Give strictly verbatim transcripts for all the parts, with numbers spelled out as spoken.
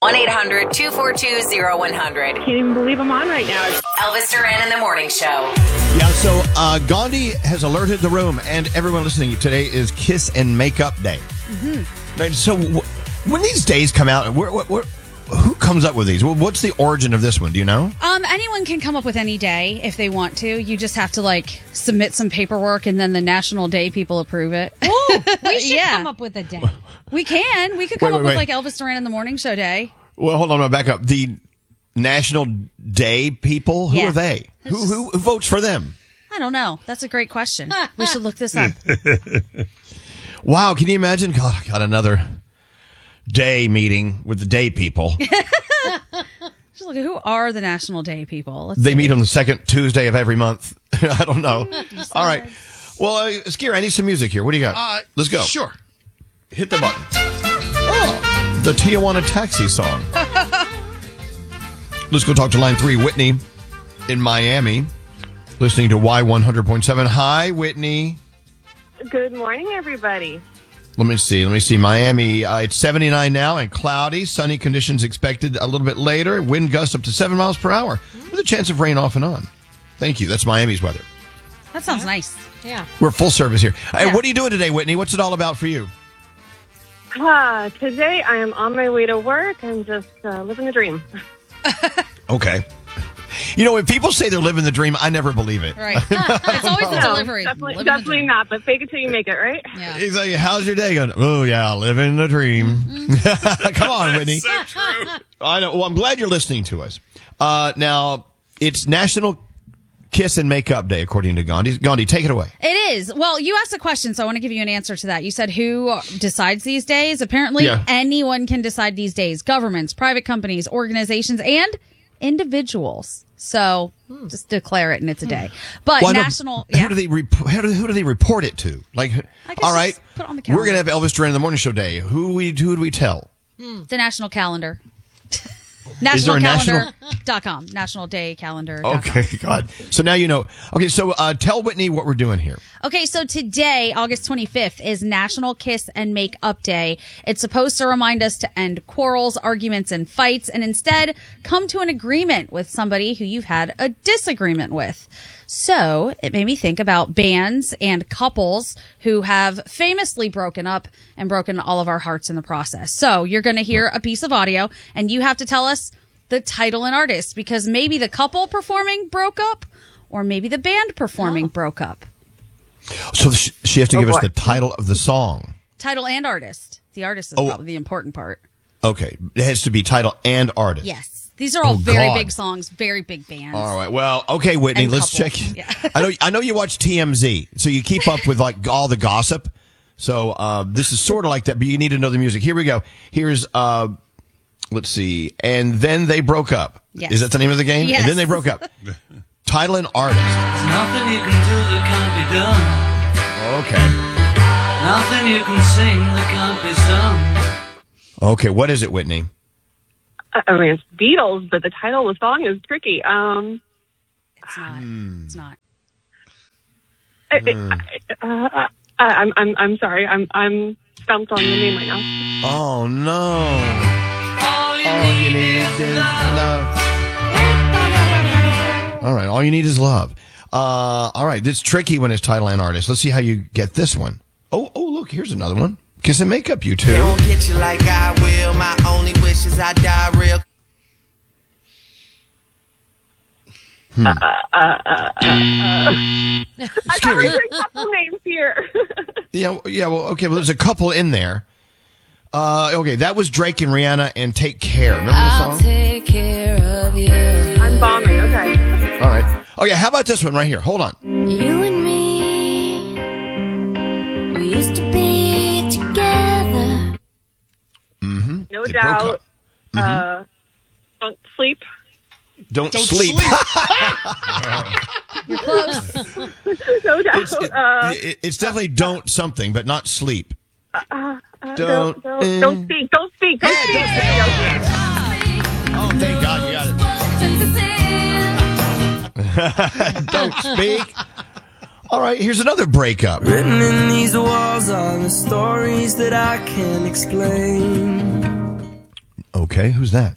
one eight hundred two four two oh one hundred. Can't even believe I'm on right now. Elvis Duran in the Morning Show. Yeah, so uh, Gandhi has alerted the room and everyone listening. Today is Kiss and Makeup Day. Mm-hmm. Right, so w- when these days come out, where, where, where, who comes up with these? What's the origin of this one? Do you know? Um, anyone can come up with any day if they want to. You just have to like submit some paperwork, and then the National Day people approve it. Oh, we should Yeah. come up with a day. We can. We could come Wait, up wait, with wait. like Elvis Duran in the Morning Show Day. Well, hold on, I'm back up. The National Day people, who Yeah. are they? Who, who who votes for them? I don't know. That's a great question. We should look this up. Wow, can you imagine? God, I got another day meeting with the day people. Just look at who are the National Day people. Let's They see. meet on the second Tuesday of every month. I don't know. All right. Well, uh, Skira, I need some music here. What do you got? Uh, Let's go. Sure. Hit the button. Oh, the Tijuana Taxi song. Let's go talk to line three, Whitney in Miami, listening to Y one hundred point seven. Hi, Whitney. Good morning, everybody. Let me see. Let me see. Miami, uh, it's seventy-nine now and cloudy. Sunny conditions expected a little bit later. Wind gusts up to seven miles per hour with a chance of rain off and on. Thank you. That's Miami's weather. That sounds nice. Yeah. We're full service here. Hey, Yeah. what are you doing today, Whitney? What's it all about for you? Ah, today I am on my way to work and just uh, living the dream. Okay. You know, when people say they're living the dream, I never believe it. Right. It's always the No, delivery. definitely, Living the definitely dream. not, but fake it till you make it, right? Yeah. He's like, how's your day going? Oh, yeah, living the dream. Come on, Whitney. So true. I know. Well, I'm glad you're listening to us. Uh, now, it's National Kiss and Makeup Day, according to Gandhi. Gandhi, take it away. It is. Well, you asked a question, so I want to give you an answer to that. You said who decides these days? Apparently, Yeah. anyone can decide these days. Governments, private companies, organizations, and individuals. So just declare it and it's a day. But Well, I know- national, Who yeah. do they rep- how do, who do they report it to? Like, guess all right, just put it on the we're gonna have calendar. Elvis Duran in the Morning Show Day. Who we who do we tell? the national calendar. Is there a national- national calendar dot com. National Day Calendar. dot com. Okay, God. So now you know. Okay, so uh, tell Whitney what we're doing here. Okay, so today, August twenty-fifth, is National Kiss and Make Up Day. It's supposed to remind us to end quarrels, arguments, and fights, and instead come to an agreement with somebody who you've had a disagreement with. So it made me think about bands and couples who have famously broken up and broken all of our hearts in the process. So you're going to hear a piece of audio, and you have to tell us the title and artist, because maybe the couple performing broke up, or maybe the band performing broke up. So sh- she has to give us boy. the title of the song. Title and artist. The artist is Oh. probably the important part. Okay, it has to be title and artist. Yes. These are all Oh, very God. big songs, very big bands. All right. Well, okay, Whitney. And Let's couples. check. Yeah. I know. I know you watch T M Z, so you keep up with like all the gossip. So uh, this is sort of like that, but you need to know the music. Here we go. Here's. Uh, let's see. And then they broke up. Yes. Is that the name of the game? Yes. And then they broke up. Title and artist. Nothing you can do that can't be done. Okay. Nothing you can sing that can't be sung. Okay. What is it, Whitney? I mean, it's Beatles, but the title of the song is tricky. Um, It's not. Hmm. It's not. I, I, uh, I, I'm, I'm, I'm sorry. I'm, I'm stumped on the name right now. Oh no. All you All you need need is is love. love. All right. All you need is love. Uh, all right. It's tricky when it's title and artist. Let's see how you get this one. Oh, oh, look. Here's another one. Kiss and Makeup, you two. Don't get you like I will. My only wish is I die real. I thought Scary. we were a couple names here. Yeah, yeah. Well, okay. Well, there's a couple in there. Uh, okay, that was Drake and Rihanna and Take Care. Remember the song? Take care of you. I'm bombing. Okay. All right. Oh yeah. How about this one right here? Hold on. You and me, we used to be together. Mm-hmm. No They broke doubt. up. Uh, don't sleep. Don't, Don't sleep. You're close. No doubt. it's, it- uh, it- it's definitely don't something, but not sleep. uh, uh, don't- don't, don't, don't speak. Don't speak. Don't speak. There you go. Oh, thank God you got it. Don't speak. All right, here's another breakup. Written in these walls are the stories that I can't explain. Okay. Okay, who's that?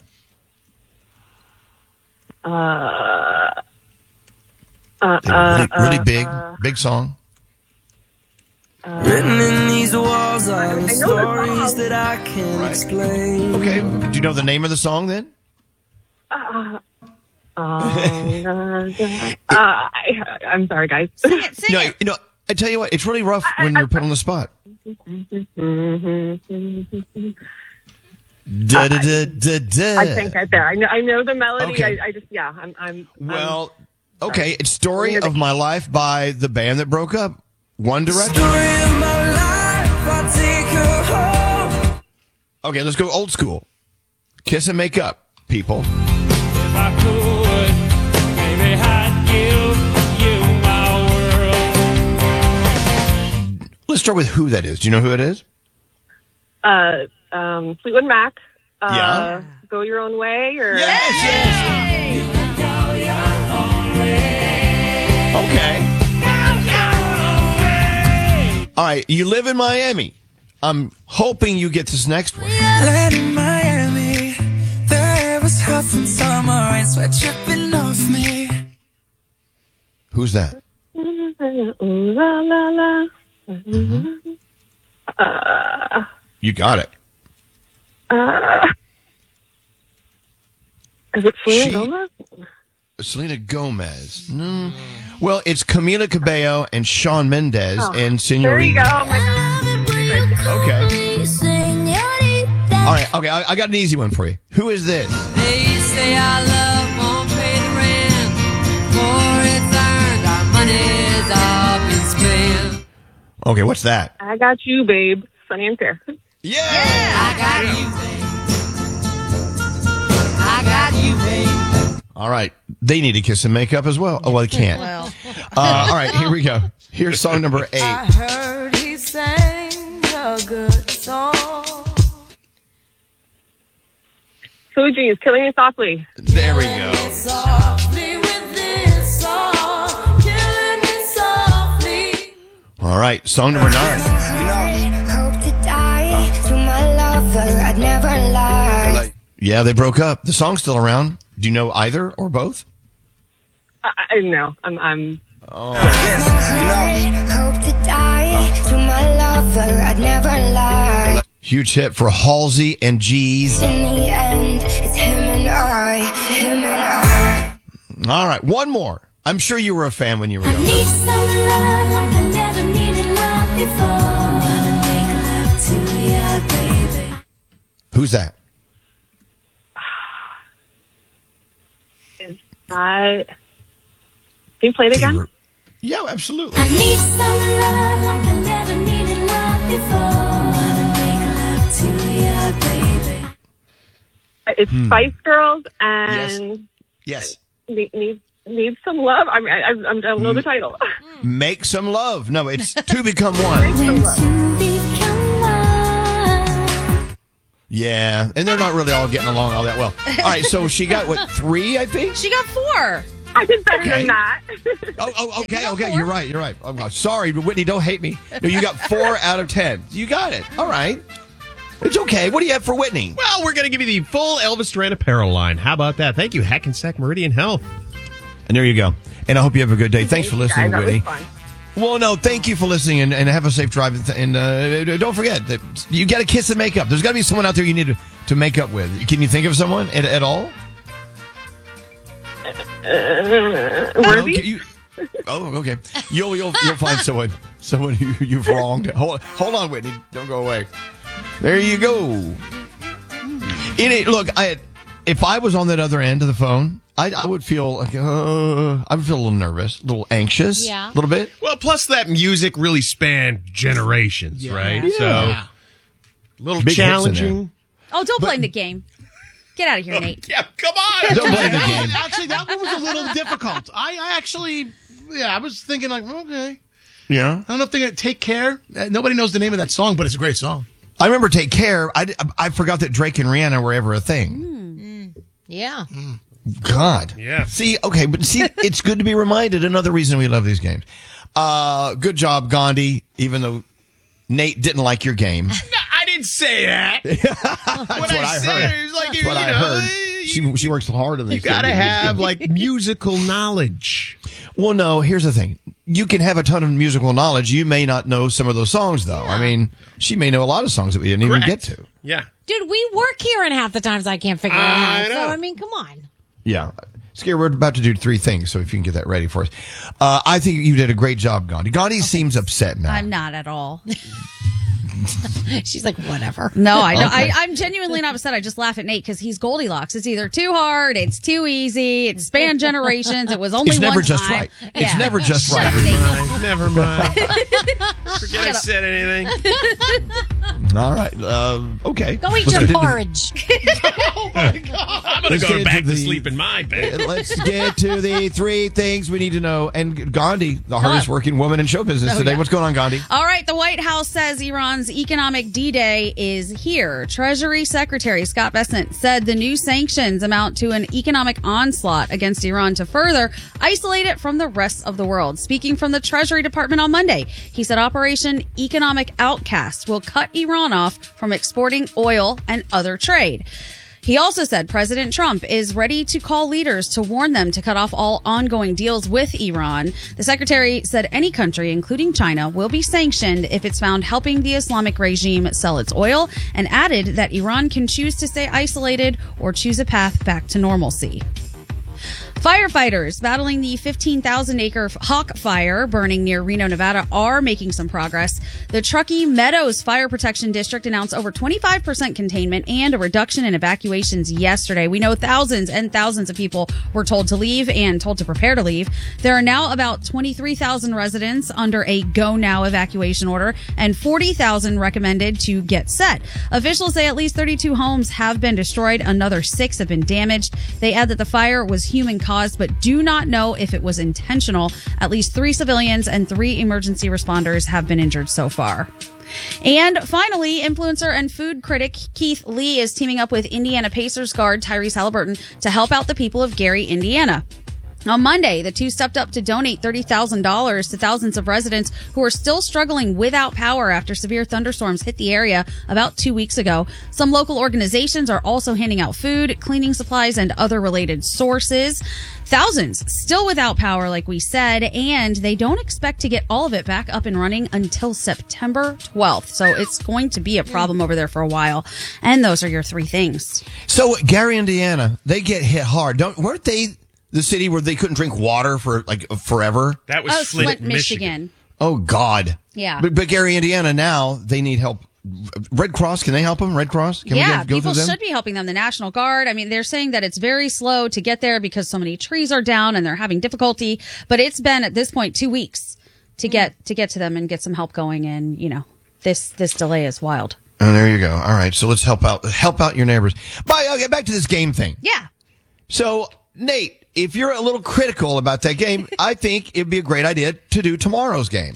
Uh, uh, really, uh, really big, uh, big song. Written in these walls are the I know the stories song. that I can't explain. Okay, do you know the name of the song then? uh, uh, uh, I, I'm sorry, guys. Sing it, sing No, it. you know, I tell you what, it's really rough when you're put on the spot. Da, da, da, da, da. I can't get there. I know, I know the melody. Okay. I, I just, yeah, I'm, I'm. Well, okay, it's Story I'm- of My Life by the band that broke up, One Direction. Story of my life, I'll take her home. Okay, let's go old school. Kiss and Make Up, people. If I could, maybe I'd give you my world. Let's start with who that is. Do you know who it is? uh, um, Fleetwood Mac. Uh, Yeah. Go Your Own Way, or Yes, yes. Okay. All right, you live in Miami. I'm hoping you get this next one. Land in Miami, the air was hot from summer rain, sweat dripping off me. Who's that? Ooh, la la la. Uh, You got it. uh, is it Selena She- Gomez? Selena Gomez. No. Well, it's Camila Cabello and Shawn Mendes Oh, and There you go. Senorita. Oh my God. Okay. All right. Okay. I, I got an easy one for you. Who is this? They say our love won't pay the rent. For it's earned, our money's all been spent. Okay. What's that? I got you, babe. Sonny and Cher. Yeah. I got you, babe. I got you, babe. All right. They need to kiss and make up as well. Oh, well, they can't. Well, Uh, all right. Here we go. Here's song number eight. I heard he sang a good song. Silly Genius, Killing Me Softly. There we go. Softly with this song, killing me softly. All right. Song number nine. Hope to die to my lover, I'd never lie. Yeah, they broke up. The song's still around. Do you know either or both? I, I know. I'm. I'm. Hope to die to my lover, I'd never lie. Huge hit for Halsey and G's. In the end, it's him and I, him and I. All right. One more. I'm sure you were a fan when you were I young. need some love like I never needed love before. Wanna make love to ya, baby. Who's that? Is that? Can you play it again? Yeah, absolutely. I need some love like I never needed love before. Wanna make love to ya, baby. It's Hmm. Spice Girls and Yes. need, need need some love. I mean, I, I, I don't know the title. Make some love. No, it's To Become One. When to become one. Yeah, and they're not really all getting along all that well. All right, so she got, what, three, I think? she got four. I did better Okay. than that. Oh, oh okay, okay, you're right, you're right. I'm sorry, but Whitney, don't hate me. No, you got four out of ten. You got it. All right. It's okay. What do you have for Whitney? Well, we're going to give you the full Elvis Duran apparel line. How about that? Thank you, Hackensack Meridian Health. And there you go. And I hope you have a good day. Thanks for listening, Guys, that Whitney. was fun. Well, no, thank you for listening, and, and have a safe drive. And uh, don't forget that you got to kiss and make up. There's got to be someone out there you need to, to make up with. Can you think of someone at, at all? Worthy? Okay, you- oh, okay. You'll you'll you'll find someone someone who you've wronged. Hold hold on, Whitney. Don't go away. There you go. It ain't- look, I if I was on that other end of the phone, I I would feel like uh, I would feel a little nervous, a little anxious, Yeah. a little bit. Well, plus that music really spanned generations, right? Yeah. So, a little Big hits in there. challenging. Oh, don't blame the game. Get out of here, Nate. Yeah, come on. Don't blame the game. Actually, that one was a little difficult. I, I actually, yeah, I was thinking like, okay. Yeah. I don't know if they're going to Take Care. Uh, Nobody knows the name of that song, but it's a great song. I remember Take Care. I, I forgot that Drake and Rihanna were ever a thing. Yeah. God. Yeah. See, okay, but see, it's good to be reminded. Another reason we love these games. Uh, good job, Gandhi, even though Nate didn't like your game. I didn't say that. That's what I said. heard. It's like, That's you what I know, heard. She she works hard on this. You got to have like musical knowledge. Well, no, here's the thing. You can have a ton of musical knowledge. You may not know some of those songs, though. I mean, she may know a lot of songs that we didn't Correct. even get to. Yeah. Dude, we work here, and half the times I can't figure it I out. know. So, I mean, come on. Yeah. Scary, we're about to do three things, so if you can get that ready for us. Uh, I think you did a great job, Gandhi. Gandhi seems upset now. I'm not at all. She's like, whatever. No, I don't. Okay. I, I'm genuinely not upset. I just laugh at Nate because he's Goldilocks. It's either too hard, it's too easy, it's spanned generations. It was only It's one never just time. right. It's Yeah. never just Shut right. up, Nate. Never mind. Forget I said anything. All right. Um, okay. Go eat Let's your get into- porridge. Oh my God. I'm going Let's to get go back into to the- sleep in my bed. Let's get to the three things we need to know. And Gandhi, the hardest working woman in show business Oh, today. yeah. What's going on, Gandhi? All right, the White House says Iran's economic D-Day is here. Treasury Secretary Scott Bessent said the new sanctions amount to an economic onslaught against Iran to further isolate it from the rest of the world. Speaking from the Treasury Department on Monday, he said Operation Economic Outcast will cut Iran off from exporting oil and other trade. He also said President Trump is ready to call leaders to warn them to cut off all ongoing deals with Iran. The secretary said any country, including China, will be sanctioned if it's found helping the Islamic regime sell its oil, and added that Iran can choose to stay isolated or choose a path back to normalcy. Firefighters battling the fifteen thousand acre Hawk Fire burning near Reno, Nevada are making some progress. The Truckee Meadows Fire Protection District announced over twenty-five percent containment and a reduction in evacuations yesterday. We know thousands and thousands of people were told to leave and told to prepare to leave. There are now about twenty-three thousand residents under a go now evacuation order and forty thousand recommended to get set. Officials say at least thirty-two homes have been destroyed. Another six have been damaged. They add that the fire was human caused, but do not know if it was intentional. At least three civilians and three emergency responders have been injured so far. And finally, influencer and food critic Keith Lee is teaming up with Indiana Pacers guard Tyrese Halliburton to help out the people of Gary, Indiana. On Monday, the two stepped up to donate thirty thousand dollars to thousands of residents who are still struggling without power after severe thunderstorms hit the area about two weeks ago. Some local organizations are also handing out food, cleaning supplies, and other related sources. Thousands still without power, like we said, and they don't expect to get all of it back up and running until September twelfth. So it's going to be a problem over there for a while. And those are your three things. So Gary, Indiana, they get hit hard. Don't weren't they the city where they couldn't drink water for like forever? That was Oh, Flint, Flint, Michigan. Oh God. Yeah. But, but Gary, Indiana, now they need help. Red Cross, can they help them? Red Cross? Can yeah, we go, go people through them? should be helping them. The National Guard. I mean, they're saying that it's very slow to get there because so many trees are down and they're having difficulty. But it's been at this point two weeks to get to get to them and get some help going. And you know, this this delay is wild. Oh, there you go. All right, so let's help out help out your neighbors. Bye. I'll get back to this game thing. Yeah. So Nate, if you're a little critical about that game, I think it'd be a great idea to do tomorrow's game.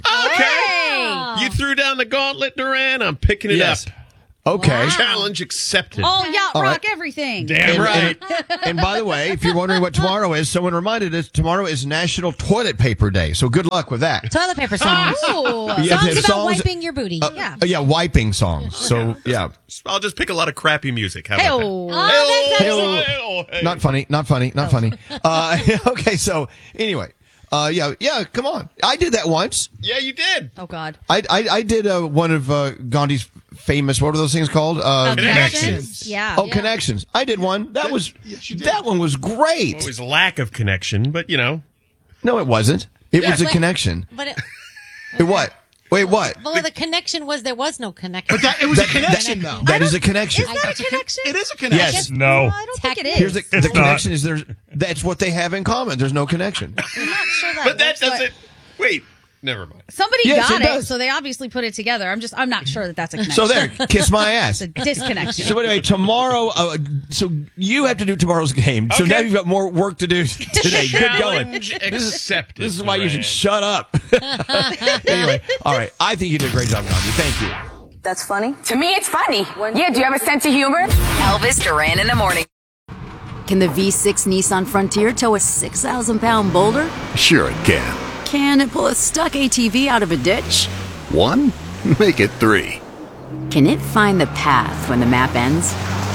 Okay. You threw down the gauntlet, Duran. I'm picking it Yes. up. Okay. Challenge accepted. Oh, yacht All rock right. everything. Damn right. And, and by the way, if you're wondering what tomorrow is, someone reminded us tomorrow is National Toilet Paper Day. So good luck with that. Toilet paper songs. Ooh. You have to Songs have about songs- wiping your booty. Uh, Yeah. uh, yeah, wiping songs. So yeah. I'll just pick a lot of crappy music. How about Hey-o. that? Oh, that's Hey-o, excellent. hey-o, hey. Not funny, not funny, not funny. Uh, okay, so anyway, uh, yeah, yeah, come on. I did that once. Yeah, you did. Oh God. I I, I did uh, one of uh, Gandhi's famous. What are those things called? Uh, Connections. Yeah. Oh, Connections. I did one. That was that one was great. It was lack of connection, but you know. No, it wasn't. It was a Wait, connection. But it, It what? Wait, what? well, the connection was there was no connection. But that, it was a connection, though. That is a connection. Is that a connection? It is a connection. Yes. No. I don't think it is. Here's the, the It's not. connection is there's that's what they have in common. There's no connection. I'm not sure that But that works, but doesn't. Wait. Never mind. Somebody Yes, got it it, does. so they obviously put it together. I'm just, I'm not sure that that's a connection. So there, kiss my ass. It's a disconnection. So anyway, tomorrow. Uh, so you have to do tomorrow's game. So Okay. now you've got more work to do today. Good going. Challenge accepted. This is why you should Duran. shut up. Anyway, all right. I think you did a great job, Gandhi. Thank you. That's funny. To me, it's funny. Yeah, do you have a sense of humor? Elvis Duran in the morning. Can the V six Nissan Frontier tow a six thousand pound boulder? Sure it can. Can it pull a stuck A T V out of a ditch? One? Make it three. Can it find the path when the map ends?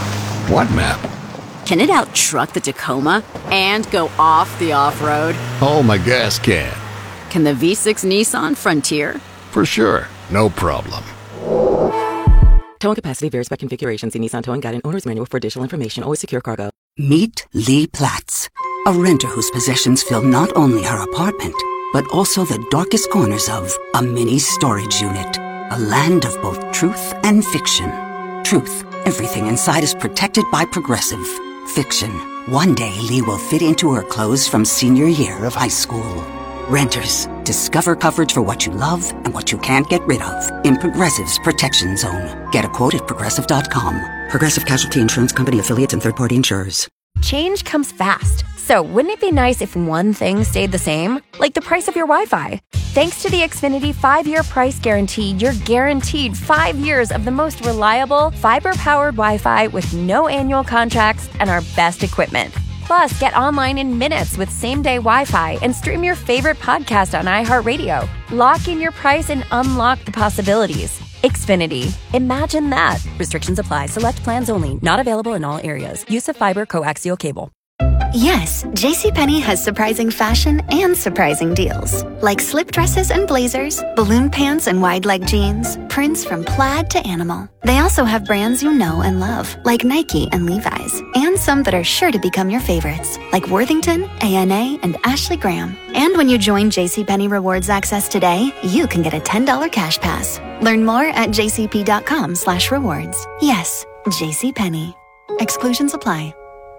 What map? Can it out-truck the Tacoma and go off the off-road? Oh, my gas can. Can the V six Nissan Frontier? For sure. No problem. Towing capacity varies by configuration. See Nissan Towing Guide and Owner's Manual for additional information. Always secure cargo. Meet Lee Platts, a renter whose possessions fill not only her apartment, but also the darkest corners of a mini storage unit. A land of both truth and fiction. Truth. Everything inside is protected by Progressive. Fiction. One day Lee will fit into her clothes from senior year of high school. Renters. Discover coverage for what you love and what you can't get rid of in Progressive's Protection Zone. Get a quote at Progressive dot com. Progressive Casualty Insurance Company affiliates and third-party insurers. Change comes fast. So wouldn't it be nice if one thing stayed the same? Like the price of your Wi-Fi. Thanks to the Xfinity five-year price guarantee, you're guaranteed five years of the most reliable, fiber-powered Wi-Fi with no annual contracts and our best equipment. Plus, get online in minutes with same-day Wi-Fi and stream your favorite podcast on iHeartRadio. Lock in your price and unlock the possibilities. Xfinity. Imagine that. Restrictions apply. Select plans only. Not available in all areas. Use of fiber coaxial cable. Yes, JCPenney has surprising fashion and surprising deals. Like slip dresses and blazers, balloon pants and wide leg jeans, prints from plaid to animal. They also have brands you know and love, like Nike and Levi's, and some that are sure to become your favorites, like Worthington, A N A, and Ashley Graham. And when you join JCPenney Rewards Access today, you can get a ten dollars cash pass. Learn more at jcp.com slash rewards. Yes, JCPenney. Exclusions apply.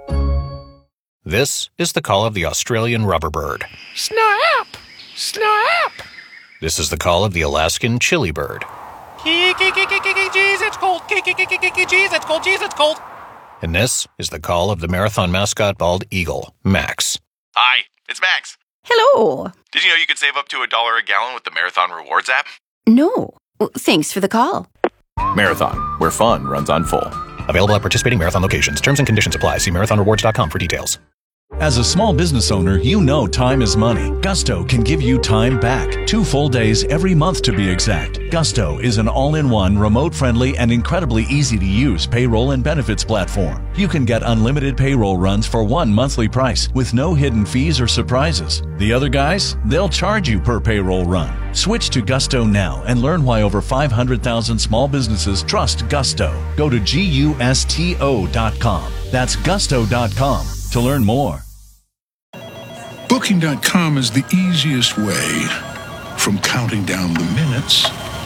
This is the call of the Australian rubber bird. Snap! Snap! This is the call of the Alaskan chili bird. Jeez, it's cold. Jeez, it's cold. Jeez, it's cold. And this is the call of the marathon mascot bald eagle, Max. Hi, it's Max. Hello. Did you know you could save up to a dollar a gallon with the Marathon Rewards app? No. Well, thanks for the call. Marathon, where fun runs on full. Available at participating Marathon locations. Terms and conditions apply. See marathon rewards dot com for details. As a small business owner, you know time is money. Gusto can give you time back. Two full days every month to be exact. Gusto is an all-in-one, remote-friendly, and incredibly easy-to-use payroll and benefits platform. You can get unlimited payroll runs for one monthly price with no hidden fees or surprises. The other guys, they'll charge you per payroll run. Switch to Gusto now and learn why over five hundred thousand small businesses trust Gusto. Go to gusto dot com. That's gusto dot com to learn more. Booking dot com is the easiest way from counting down the minutes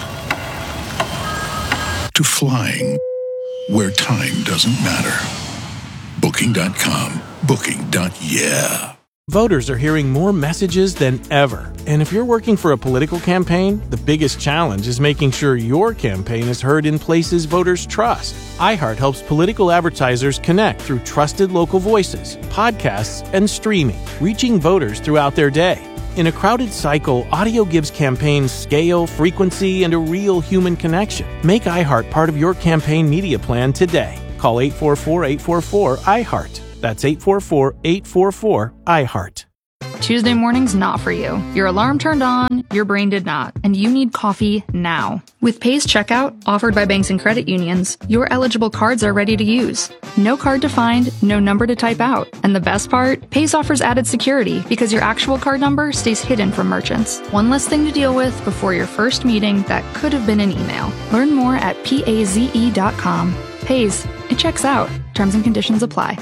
to flying where time doesn't matter. Booking dot com. Booking. Yeah. Voters are hearing more messages than ever. And if you're working for a political campaign, the biggest challenge is making sure your campaign is heard in places voters trust. iHeart helps political advertisers connect through trusted local voices, podcasts, and streaming, reaching voters throughout their day. In a crowded cycle, audio gives campaigns scale, frequency, and a real human connection. Make iHeart part of your campaign media plan today. Call eight four four, eight four four, iHeart. That's eight four four, eight four four, iHeart. Tuesday morning's not for you. Your alarm turned on, your brain did not, and you need coffee now. With Pay's Checkout, offered by banks and credit unions, your eligible cards are ready to use. No card to find, no number to type out. And the best part? Pay's offers added security because your actual card number stays hidden from merchants. One less thing to deal with before your first meeting that could have been an email. Learn more at paze dot com. Pay's, it checks out. Terms and conditions apply.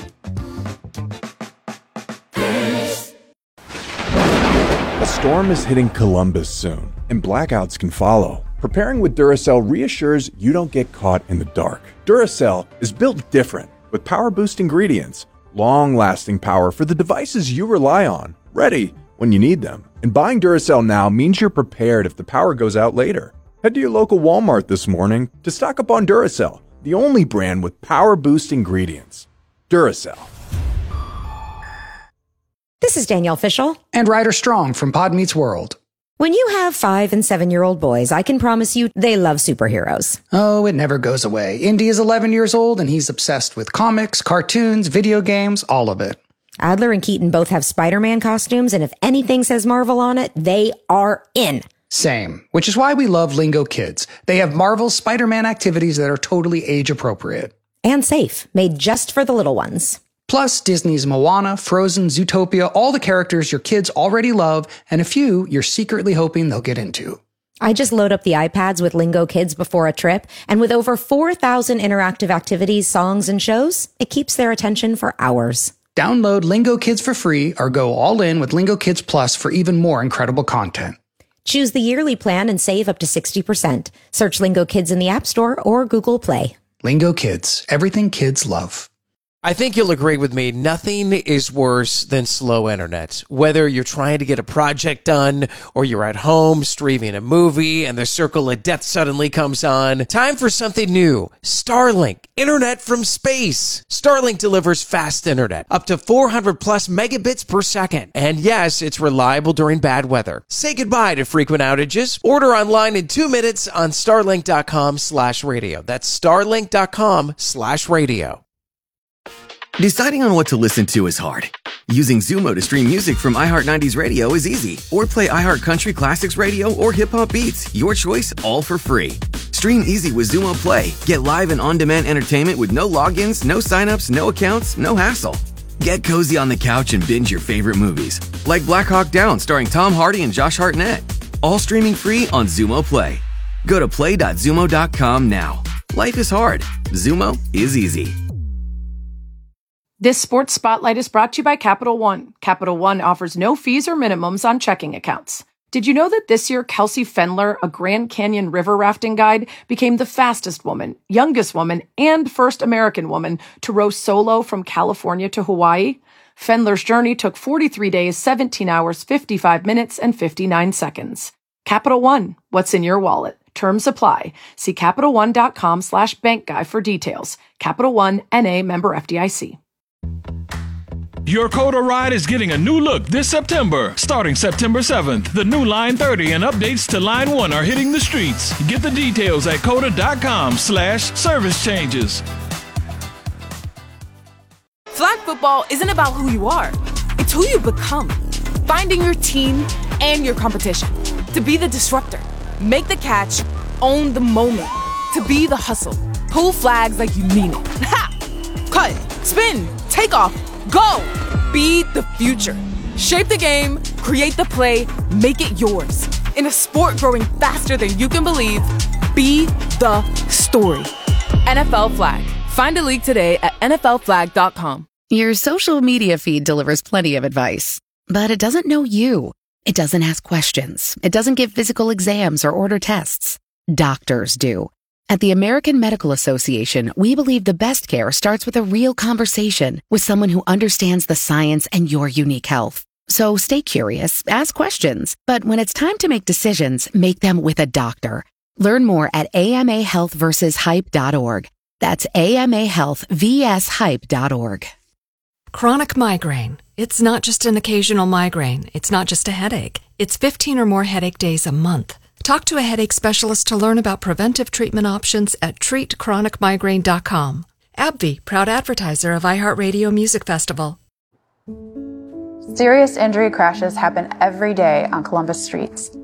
A storm is hitting Columbus soon, and blackouts can follow. Preparing with Duracell reassures you don't get caught in the dark. Duracell is built different, with power-boost ingredients, long-lasting power for the devices you rely on, ready when you need them. And buying Duracell now means you're prepared if the power goes out later. Head to your local Walmart this morning to stock up on Duracell, the only brand with power-boost ingredients. Duracell. This is Danielle Fishel. And Ryder Strong from Pod Meets World. When you have five and seven-year-old boys, I can promise you they love superheroes. Oh, it never goes away. Indy is eleven years old, and he's obsessed with comics, cartoons, video games, all of it. Adler and Keaton both have Spider-Man costumes, and if anything says Marvel on it, they are in. Same, which is why we love Lingo Kids. They have Marvel Spider-Man activities that are totally age-appropriate. and safe, made just for the little ones. Plus, Disney's Moana, Frozen, Zootopia, all the characters your kids already love, and a few you're secretly hoping they'll get into. I just load up the iPads with Lingo Kids before a trip, and with over four thousand interactive activities, songs, and shows, it keeps their attention for hours. Download Lingo Kids for free or go all in with Lingo Kids Plus for even more incredible content. Choose the yearly plan and save up to sixty percent. Search Lingo Kids in the App Store or Google Play. Lingo Kids, everything kids love. I think you'll agree with me. Nothing is worse than slow internet. Whether you're trying to get a project done or you're at home streaming a movie and the circle of death suddenly comes on. Time for something new. Starlink. Internet from space. Starlink delivers fast internet. Up to four hundred plus megabits per second. And yes, it's reliable during bad weather. Say goodbye to frequent outages. Order online in two minutes on starlink.com slash radio. That's starlink.com slash radio. Deciding on what to listen to is hard. Using Zumo to stream music from iHeart nineties Radio is easy. Or play iHeart Country Classics Radio or Hip Hop Beats. Your choice, all for free. Stream easy with Zumo Play. Get live and on-demand entertainment with no logins, no signups, no accounts, no hassle. Get cozy on the couch and binge your favorite movies. Like Black Hawk Down starring Tom Hardy and Josh Hartnett. All streaming free on Zumo Play. Go to play dot zumo dot com now. Life is hard. Zumo is easy. This Sports Spotlight is brought to you by Capital One. Capital One offers no fees or minimums on checking accounts. Did you know that this year Kelsey Fendler, a Grand Canyon river rafting guide, became the fastest woman, youngest woman, and first American woman to row solo from California to Hawaii? Fendler's journey took forty-three days, seventeen hours, fifty-five minutes, and fifty-nine seconds. Capital One, what's in your wallet? Terms apply. See CapitalOne.com slash bank guy for details. Capital One, N A, member F D I C. Your Coda ride is getting a new look this September. Starting September seventh, the new Line thirty and updates to Line one are hitting the streets. Get the details at coda.com slash service changes. Flag football isn't about who you are. It's who you become. Finding your team and your competition. To be the disruptor. Make the catch. Own the moment. To be the hustle. Pull flags like you mean it. Ha! Cut. Spin. Take off. Go! Be the future. Shape the game, create the play, make it yours. In a sport growing faster than you can believe, be the story. N F L Flag. Find a league today at N F L flag dot com. Your social media feed delivers plenty of advice, but it doesn't know you. It doesn't ask questions. It doesn't give physical exams or order tests. Doctors do. At the American Medical Association, we believe the best care starts with a real conversation with someone who understands the science and your unique health. So stay curious, ask questions, but when it's time to make decisions, make them with a doctor. Learn more at A M A health versus hype dot org. That's A M A health versus hype dot org. Chronic migraine. It's not just an occasional migraine. It's not just a headache. It's fifteen or more headache days a month. Talk to a headache specialist to learn about preventive treatment options at treat chronic migraine dot com. AbbVie, proud advertiser of iHeartRadio Music Festival. Serious injury crashes happen every day on Columbus streets.